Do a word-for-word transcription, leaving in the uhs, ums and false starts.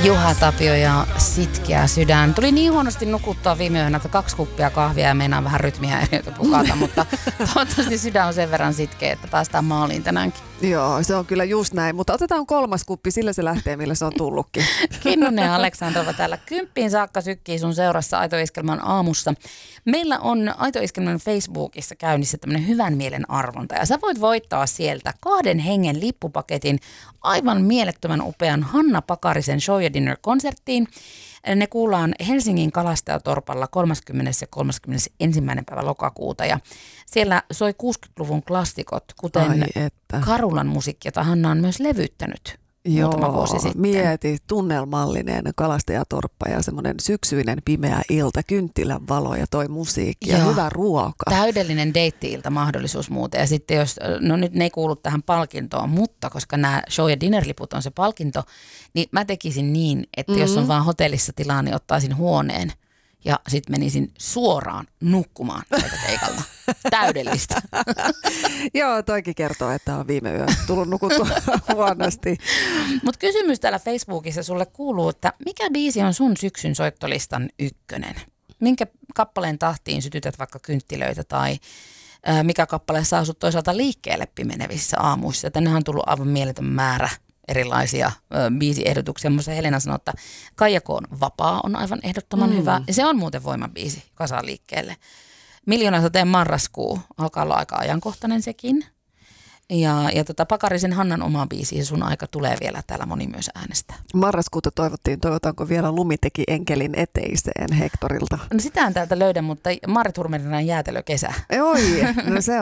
Juha Tapio ja Sitkeä sydän. Tuli niin huonosti nukuttaa viime yönä, että kaksi kuppia kahvia ja meinaan vähän rytmihäiriötä pukata, mutta toivottavasti sydän on sen verran sitkeä, että päästään maaliin tänäänkin. Joo, se on kyllä just näin, mutta otetaan kolmas kuppi, sillä se lähtee, millä se on tullutkin. Kinnunen ja Aleksandrova täällä kymppiin saakka sykkii sun seurassa Aito Iskelmän aamussa. Meillä on Aito Iskelmän Facebookissa käynnissä tämmöinen hyvän mielen arvonta ja sä voit voittaa sieltä kahden hengen lippupaketin aivan mielettömän upean Hanna Pakarisen Show ja Dinner-konserttiin. Ne kuullaan Helsingin Kalastajatorpalla kolmaskymmenes ja kolmaskymmenesensimmäinen päivä lokakuuta ja siellä soi kuusikymmentäluvun klassikot, kuten Karulan musiikki, jota Hanna on myös levyttänyt muutama vuosi sitten. Mieti, tunnelmallinen Kalastajatorppa ja semmoinen syksyinen pimeä ilta, kynttilän valo ja toi musiikki ja Joo. hyvä ruoka. Täydellinen deitti-ilta mahdollisuus muuten. Ja sitten jos, no nyt ne ei kuulu tähän palkintoon, mutta koska nämä show- ja dinnerliput on se palkinto, niin mä tekisin niin, että mm-hmm. jos on vaan hotellissa tilaa, niin ottaisin huoneen ja sitten menisin suoraan nukkumaan sieltä keikalta. Täydellistä. Joo, toikin kertoo, että on viime yö tullut nukuttua huonosti. Mutta kysymys täällä Facebookissa sulle kuuluu, että mikä biisi on sun syksyn soittolistan ykkönen? Minkä kappaleen tahtiin sytytät vaikka kynttilöitä tai ää, mikä kappale saa sut toisaalta liikkeelle pimenevissä aamuissa? Tännehän on tullut aivan mieletön määrä erilaisia ö, biisiehdotuksia. Musta Helena sanoi, että Kaijakoon Vapaa on aivan ehdottoman mm. hyvä. Ja se on muuten voimabiisi kasaan liikkeelle. Miljoonasateen marraskuu alkaa olla aika ajankohtainen sekin. Ja, ja tota Pakarisen Hannan oma biisi ja Sun aika tulee vielä, täällä moni myös äänestää. Marraskuuta toivottiin, toivotaanko vielä Lumiteki enkelin eteiseen Hektorilta? No sitähän täältä löydän, mutta Maarit Hurmerinen jäätelö kesä. Oi, no se